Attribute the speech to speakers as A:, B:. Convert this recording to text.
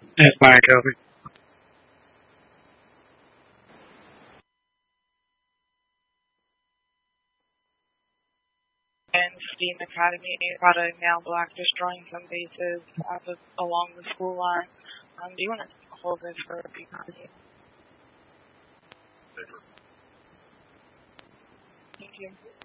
A: That's fine, Kobe.
B: And STEAM Academy product now Black destroying some bases along the school line. Do you want to hold this for a few minutes? Thank you.